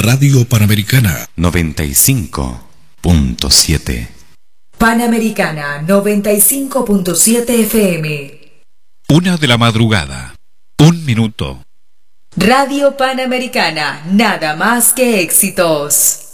Radio Panamericana 95.7. Panamericana 95.7 FM. 1 de la madrugada, 1 minuto. Radio Panamericana, nada más que éxitos.